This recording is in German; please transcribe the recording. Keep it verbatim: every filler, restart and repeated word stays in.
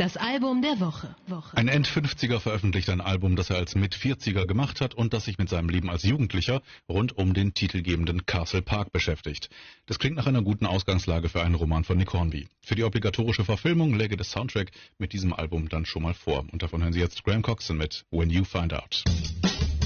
Das Album der Woche. Woche. Ein End-fünfziger veröffentlicht ein Album, das er als Mit-vierziger gemacht hat und das sich mit seinem Leben als Jugendlicher rund um den titelgebenden Castle Park beschäftigt. Das klingt nach einer guten Ausgangslage für einen Roman von Nick Hornby. Für die obligatorische Verfilmung läge der Soundtrack mit diesem Album dann schon mal vor. Und davon hören Sie jetzt Graham Coxon mit When You Find Out.